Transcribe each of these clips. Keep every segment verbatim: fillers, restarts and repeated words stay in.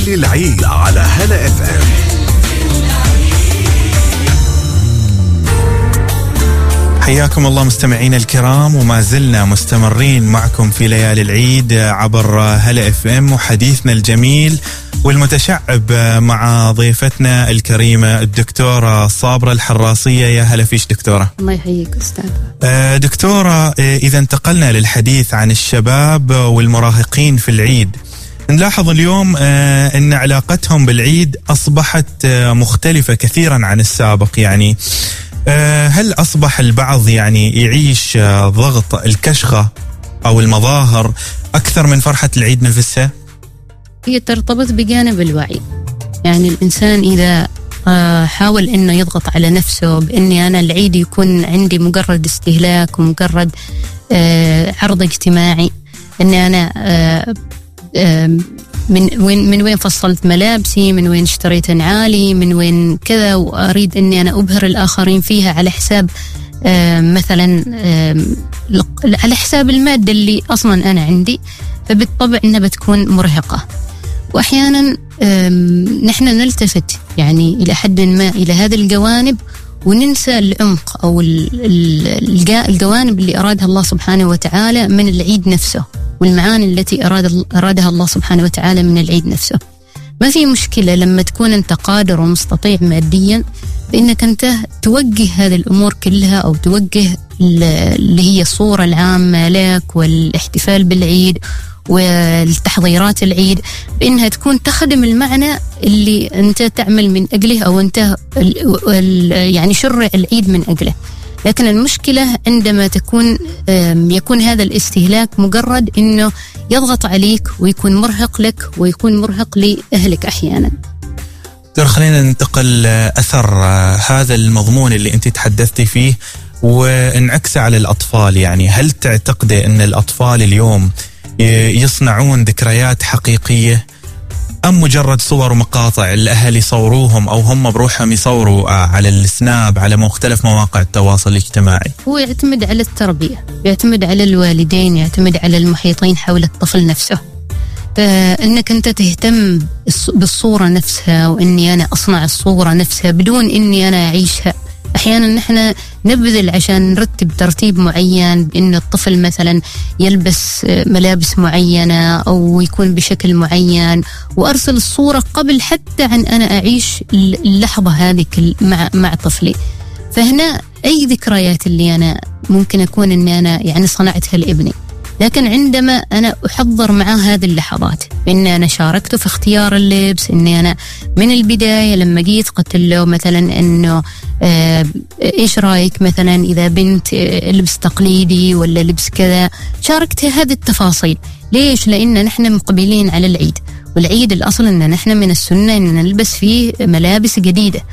للعيد على هلا اف ام. حياكم الله مستمعين الكرام، وما زلنا مستمرين معكم في ليالي العيد عبر هلا اف ام، وحديثنا الجميل والمتشعب مع ضيفتنا الكريمة الدكتورة صابرة الحراسية. يا هلا فيش دكتورة. الله يحييك أستاذ. دكتورة، إذا انتقلنا للحديث عن الشباب والمراهقين في العيد، نلاحظ اليوم أن علاقتهم بالعيد أصبحت مختلفة كثيرا عن السابق. يعني هل أصبح البعض يعني يعيش ضغط الكشخة أو المظاهر أكثر من فرحة العيد نفسها؟ هي ترتبط بجانب الوعي. يعني الإنسان إذا حاول إنه يضغط على نفسه بإني أنا العيد يكون عندي مجرد استهلاك ومجرد عرض اجتماعي، إني أنا من وين من وين فصلت ملابسي، من وين اشتريت نعالي، من وين كذا، وأريد إني أنا أبهر الآخرين فيها على حساب مثلا على حساب المادة اللي أصلا أنا عندي، فبالطبع إنها بتكون مرهقة. وأحيانا نحن نلتفت يعني إلى حد ما إلى هذه الجوانب وننسى العمق أو الجوانب اللي أرادها الله سبحانه وتعالى من العيد نفسه، والمعاني التي أراد أرادها الله سبحانه وتعالى من العيد نفسه. ما في مشكلة لما تكون أنت قادر ومستطيع ماديا بأنك أنت توجه هذه الأمور كلها، أو توجه اللي هي الصورة العامة لك والاحتفال بالعيد والتحضيرات العيد بأنها تكون تخدم المعنى اللي أنت تعمل من أجله، أو أنت يعني شرع العيد من أجله. لكن المشكلة عندما تكون يكون هذا الاستهلاك مجرد إنه يضغط عليك ويكون مرهق لك ويكون مرهق لأهلك أحيانا. دكتور، خلينا ننتقل أثر هذا المضمون اللي أنت تحدثتي فيه ونعكس على الأطفال. يعني هل تعتقد أن الأطفال اليوم يصنعون ذكريات حقيقية، أم مجرد صور ومقاطع الأهل يصوروهم أو هم بروحهم يصوروا على السناب على مختلف مواقع التواصل الاجتماعي؟ هو يعتمد على التربية، يعتمد على الوالدين، يعتمد على المحيطين حول الطفل نفسه. فإنك أنت تهتم بالصورة نفسها، وإني أنا أصنع الصورة نفسها بدون إني أنا أعيشها. أحيانا نحن نبذل عشان نرتب ترتيب معين، بأن الطفل مثلا يلبس ملابس معينة أو يكون بشكل معين، وأرسل الصورة قبل حتى عن أنا أعيش اللحظة هذه مع مع طفلي. فهنا أي ذكريات اللي أنا ممكن أكون أني أنا يعني صنعتها لابني، لكن عندما أنا أحضر معاه هذه اللحظات بأني أنا شاركته في اختيار اللبس، أني أنا من البداية لما جيت قلت له مثلا أنه آه إيش رأيك مثلا إذا بنت آه لبس تقليدي ولا لبس كذا، شاركت هذه التفاصيل. ليش؟ لأن نحن مقبلين على العيد، والعيد الأصل أن نحن من السنة أن نلبس فيه ملابس جديدة.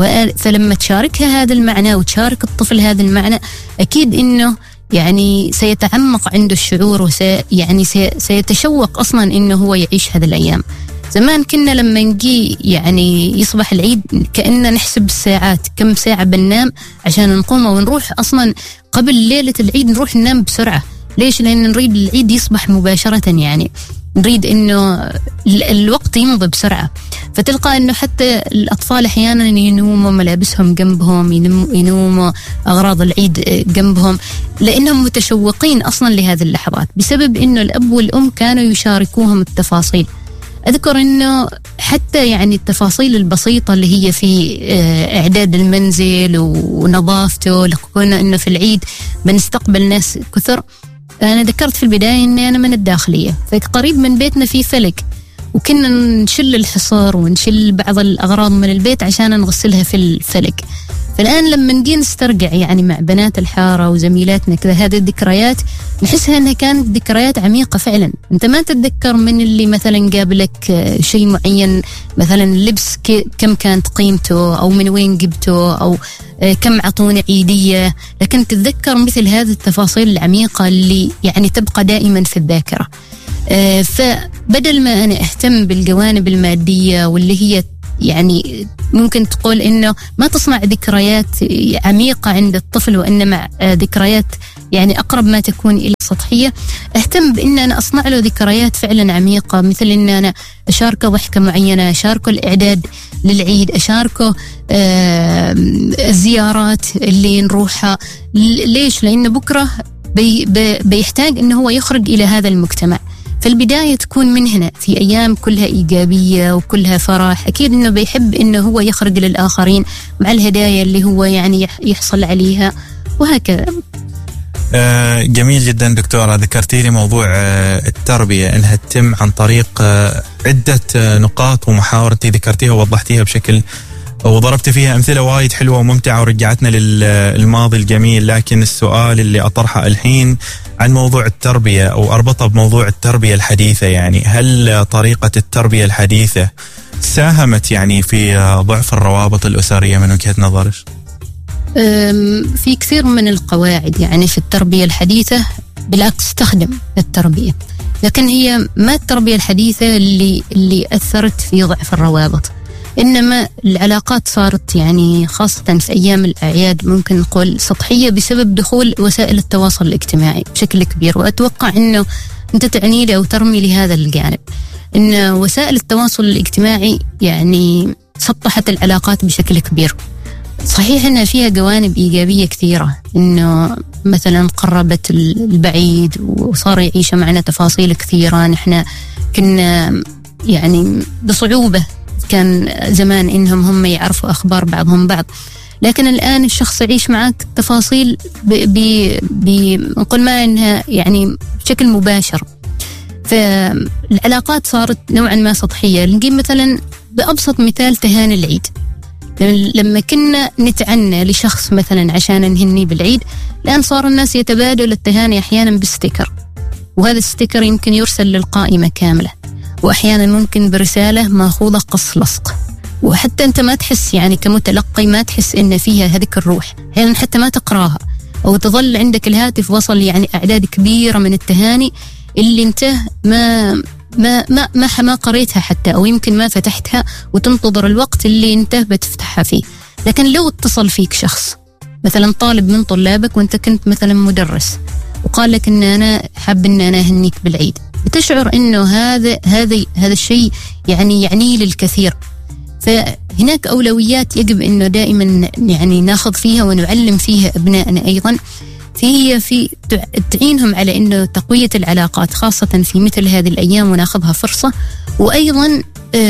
فلما تشاركها هذا المعنى وتشارك الطفل هذا المعنى، أكيد أنه يعني سيتعمق عنده الشعور، وسي يعني سي سيتشوق أصلا إنه هو يعيش هذه الأيام. زمان كنا لما نجي يعني يصبح العيد كأننا نحسب الساعات، كم ساعة بننام عشان نقوم ونروح أصلا قبل ليلة العيد نروح ننام بسرعة. ليش؟ لأن نريد العيد يصبح مباشرة، يعني نريد إنه الوقت يمضي بسرعة. فتلقى إنه حتى الأطفال أحيانا ينوموا ملابسهم جنبهم، ينوموا أغراض العيد جنبهم، لأنهم متشوقين أصلا لهذه اللحظات، بسبب إنه الأب والأم كانوا يشاركوهم التفاصيل. أذكر إنه حتى يعني التفاصيل البسيطة اللي هي في إعداد المنزل ونظافته، لقونا إنه في العيد بنستقبل ناس كثر. أنا ذكرت في البداية إني أنا من الداخلية، فقريب من بيتنا في فلك، وكنا نشل الحصار ونشل بعض الأغراض من البيت عشان نغسلها في الفلك. فالآن لما نجي نسترجع يعني مع بنات الحارة وزميلاتنا كذا هذه الذكريات، نحسها أنها كانت ذكريات عميقة فعلا. أنت ما تتذكر من اللي مثلا قابلك شيء معين، مثلا اللبس كم كانت قيمته، أو من وين جبته، أو كم عطوني عيدية، لكن تتذكر مثل هذه التفاصيل العميقة اللي يعني تبقى دائما في الذاكرة. فبدل ما أنا أهتم بالجوانب المادية واللي هي يعني ممكن تقول إنه ما تصنع ذكريات عميقة عند الطفل، وإنما ذكريات يعني أقرب ما تكون إلى سطحية، اهتم بان انا اصنع له ذكريات فعلا عميقة، مثل ان انا اشاركه ضحكة معينة، اشاركه الاعداد للعيد، اشاركه آه الزيارات اللي نروحها. ليش؟ لان بكرة بي بي بيحتاج انه هو يخرج الى هذا المجتمع. فالبداية تكون من هنا، في أيام كلها إيجابية وكلها فرح، أكيد إنه بيحب إنه هو يخرج للآخرين مع الهدايا اللي هو يعني يحصل عليها وهكذا. آه جميل جدا دكتورة. ذكرتي لي موضوع آه التربية إنها تتم عن طريق آه عدة آه نقاط ومحاور أنت ذكرتيها ووضحتيها بشكل وضربت فيها أمثلة وايد حلوة وممتعة ورجعتنا للماضي الجميل. لكن السؤال اللي أطرحه الحين عن موضوع التربية أو أربطه بموضوع التربية الحديثة، يعني هل طريقة التربية الحديثة ساهمت يعني في ضعف الروابط الأسرية من وجهة نظرك؟ في كثير من القواعد يعني في التربية الحديثة بالعكس تخدم التربية، لكن هي ما التربية الحديثة اللي اللي أثرت في ضعف الروابط، إنما العلاقات صارت يعني خاصة في أيام الأعياد ممكن نقول سطحية بسبب دخول وسائل التواصل الاجتماعي بشكل كبير. وأتوقع إنه أنت تعني لي أو ترمي لهذا الجانب، إن وسائل التواصل الاجتماعي يعني سطحت العلاقات بشكل كبير. صحيح إنها فيها جوانب إيجابية كثيرة، إنه مثلا قربت البعيد وصار يعيش معنا تفاصيل كثيرة. نحن كنا يعني بصعوبة كان زمان إنهم هم يعرفوا أخبار بعضهم بعض، لكن الآن الشخص يعيش معك تفاصيل بنقول ما إنها يعني بشكل مباشر. فالعلاقات صارت نوعا ما سطحية. نجيب مثلا بأبسط مثال تهاني العيد، لما كنا نتعنى لشخص مثلا عشان نهني بالعيد، الآن صار الناس يتبادلوا التهاني أحيانا بالستيكر، وهذا الستيكر يمكن يرسل للقائمة كاملة، وأحيانا ممكن برسالة ماخوذة قص لصق، وحتى أنت ما تحس يعني كمتلقي ما تحس إن فيها هذيك الروح، يعني حتى ما تقراها، أو تظل عندك الهاتف وصل يعني أعداد كبيرة من التهاني اللي أنت ما ما ما ما, ما قريتها حتى، أو يمكن ما فتحتها وتنتظر الوقت اللي أنت بتفتحها فيه. لكن لو اتصل فيك شخص مثلا طالب من طلابك وأنت كنت مثلا مدرس وقال لك إن أنا حاب إن أنا أهنيك بالعيد، بتشعر إنه هذا هذا هذا الشيء يعني يعني للكثير. فهناك أولويات يجب إنه دائما يعني ناخذ فيها ونعلم فيها أبنائنا أيضا، فهي في تعينهم على إنه تقوية العلاقات خاصة في مثل هذه الأيام وناخذها فرصة. وأيضا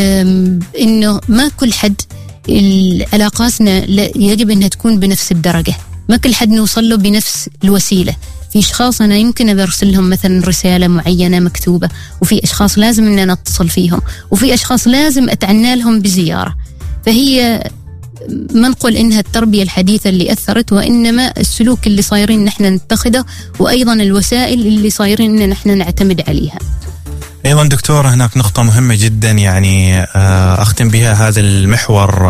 إنه ما كل حد علاقاتنا يجب إنها تكون بنفس الدرجة، ما كل حد نوصل له بنفس الوسيلة. في أشخاص أنا يمكن أرسل لهم مثلا رسالة معينة مكتوبة، وفي أشخاص لازم إن أنا أتصل فيهم، وفي أشخاص لازم أتعنى لهم بزيارة. فهي ما نقول إنها التربية الحديثة اللي أثرت، وإنما السلوك اللي صايرين نحن نتخذه، وأيضا الوسائل اللي صايرين إن نحن نعتمد عليها. أيضا دكتورة هناك نقطة مهمة جدا يعني أختم بها هذا المحور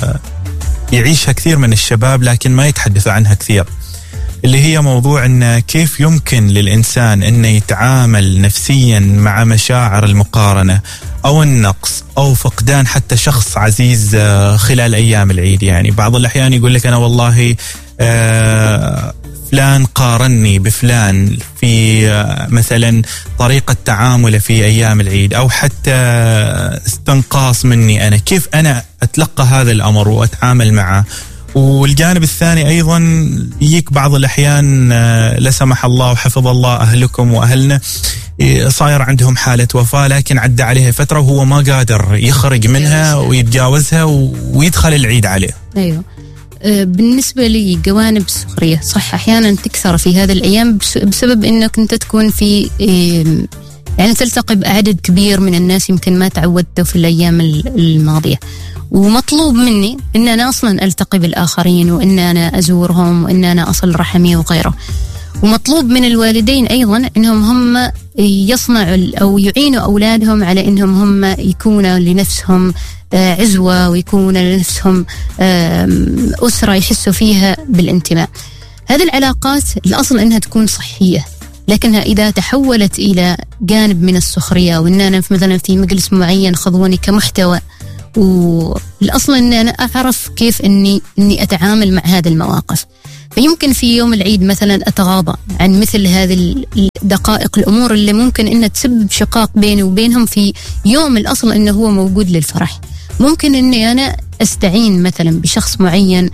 يعيشها كثير من الشباب لكن ما يتحدثوا عنها كثير، اللي هي موضوع إن كيف يمكن للإنسان إنه يتعامل نفسيا مع مشاعر المقارنة أو النقص أو فقدان حتى شخص عزيز خلال أيام العيد. يعني بعض الأحيان يقول لك أنا والله فلان قارني بفلان في مثلا طريقة تعامله في أيام العيد، أو حتى استنقاص مني أنا، كيف أنا أتلقى هذا الأمر وأتعامل معه. والجانب الثاني أيضا يجيك بعض الأحيان لا سمح الله وحفظ الله أهلكم وأهلنا صاير عندهم حالة وفاة لكن عدى عليها فترة وهو ما قادر يخرج منها ويتجاوزها ويدخل العيد عليه. أيوه. بالنسبة لي جوانب السخرية صح أحيانا تكثر في هذه الأيام بسبب أنك أنت تكون في يعني تلتقي بأعداد كبير من الناس يمكن ما تعودته في الأيام الماضية، ومطلوب مني أن أنا أصلا ألتقي بالآخرين وأن أنا أزورهم وأن أنا أصل رحمي وغيره. ومطلوب من الوالدين أيضا أنهم هم يصنعوا أو يعينوا أولادهم على أنهم هم يكونوا لنفسهم عزوة ويكونوا لنفسهم أسرة يحسوا فيها بالانتماء. هذه العلاقات الأصل أنها تكون صحية، لكنها إذا تحولت إلى جانب من السخرية وأن أنا مثلا في مجلس معين خذوني كمحتوى، والأصل أن أنا أعرف كيف أني, أني أتعامل مع هذه المواقف. فيمكن في يوم العيد مثلا أتغاضى عن مثل هذه الدقائق الأمور اللي ممكن إنها تسبب شقاق بيني وبينهم في يوم الأصل إنه هو موجود للفرح. ممكن إني أنا أستعين مثلا بشخص معين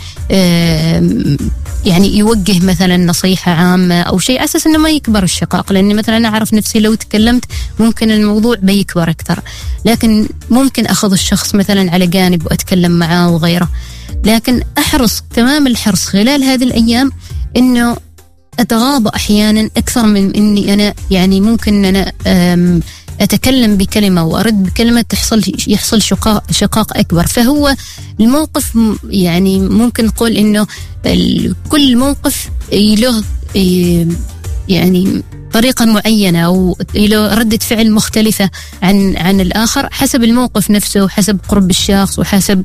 يعني يوجه مثلا نصيحة عامة أو شيء على أساس إنه ما يكبر الشقاق، لأني مثلا أنا أعرف نفسي لو تكلمت ممكن الموضوع بيكبر أكثر، لكن ممكن أخذ الشخص مثلا على جانب وأتكلم معاه وغيره. لكن أحرص تمام الحرص خلال هذه الأيام إنه أتغاضى أحيانا أكثر من إني أنا يعني ممكن أنا أتكلم بكلمة وأرد بكلمة تحصل يحصل شقاق شقاق أكبر. فهو الموقف يعني ممكن نقول إنه كل موقف له يعني طريقة معينة أو له ردة فعل مختلفة عن عن الآخر حسب الموقف نفسه وحسب قرب الشخص وحسب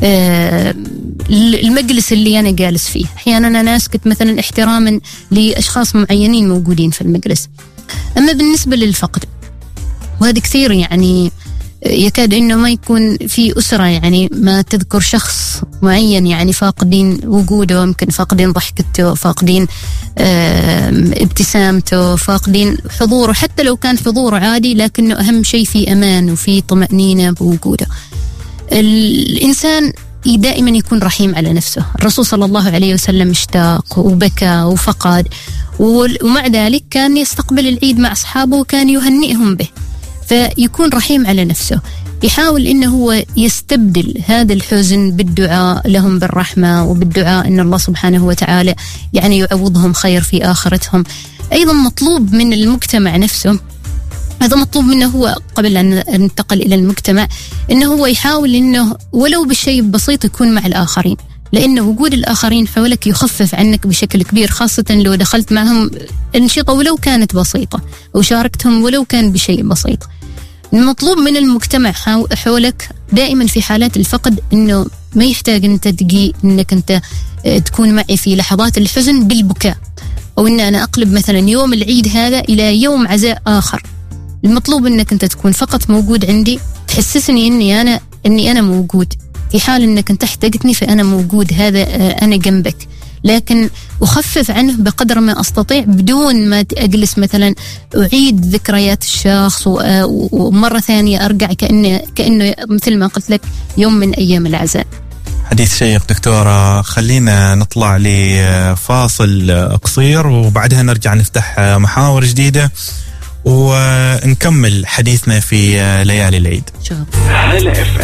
المجلس اللي أنا جالس فيه. أحيانا أنا أسكت مثلا احتراما لأشخاص معينين موجودين في المجلس. أما بالنسبة للفقد، وهذا كثير يعني يكاد إنه ما يكون في أسرة يعني ما تذكر شخص معين يعني فاقدين وجوده، يمكن فاقدين ضحكته، فاقدين ابتسامته، فاقدين حضوره، حتى لو كان حضوره عادي لكنه أهم شيء في أمان وفي طمأنينة بوجوده. الإنسان دائما يكون رحيم على نفسه. الرسول صلى الله عليه وسلم اشتاق وبكى وفقد، ومع ذلك كان يستقبل العيد مع أصحابه وكان يهنئهم به. فيكون رحيم على نفسه، يحاول إنه هو يستبدل هذا الحزن بالدعاء لهم بالرحمة وبالدعاء إن الله سبحانه وتعالى يعني يعوضهم خير في آخرتهم. أيضا مطلوب من المجتمع نفسه، هذا مطلوب منه هو قبل أن ننتقل إلى المجتمع، إنه هو يحاول إنه ولو بالشيء بسيط يكون مع الآخرين، لأن وجود الآخرين حولك يخفف عنك بشكل كبير، خاصة لو دخلت معهم أنشطة ولو كانت بسيطة أو شاركتهم ولو كان بشيء بسيط. المطلوب من المجتمع حولك دائما في حالات الفقد إنه ما يحتاج أنت تجي إنك أنت تكون معي في لحظات الحزن بالبكاء، أو إن أنا أقلب مثلا يوم العيد هذا إلى يوم عزاء آخر. المطلوب إنك أنت تكون فقط موجود عندي، تحسسني إني أنا إني أنا موجود في حال إنك أنت احتاجتني فأنا موجود، هذا أنا جنبك. لكن أخفف عنه بقدر ما أستطيع بدون ما أجلس مثلا أعيد ذكريات الشخص ومرة ثانية أرجع كأنه كأنه مثل ما قلت لك يوم من أيام العزاء. حديث شيق دكتورة. خلينا نطلع لفاصل قصير وبعدها نرجع نفتح محاور جديدة ونكمل حديثنا في ليالي العيد.